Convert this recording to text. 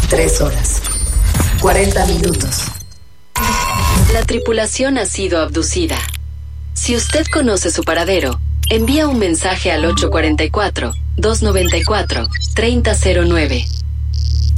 3 horas. 40 minutos. La tripulación ha sido abducida. Si usted conoce su paradero, envía un mensaje al 844-294-3009.